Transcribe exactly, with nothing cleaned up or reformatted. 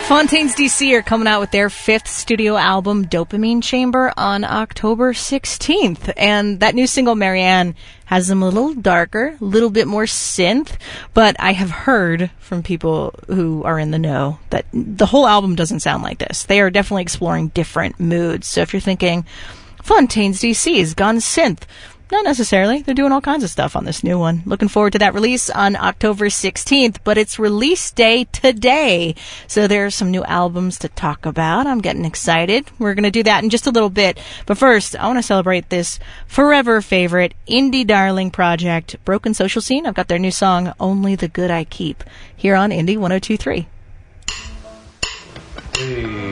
Fontaines D C are coming out with their fifth studio album, Dopamine Chamber, on October sixteenth. And that new single, Marianne, has them a little darker, a little bit more synth. But I have heard from people who are in the know that the whole album doesn't sound like this. They are definitely exploring different moods. So if you're thinking, Fontaines D C has gone synth, not necessarily. They're doing all kinds of stuff on this new one. Looking forward to that release on October sixteenth, but it's release day today. So there are some new albums to talk about. I'm getting excited. We're going to do that in just a little bit. But first, I want to celebrate this forever favorite indie darling project, Broken Social Scene. I've got their new song, Only the Good I Keep, here on Indie one oh two point three. Hey.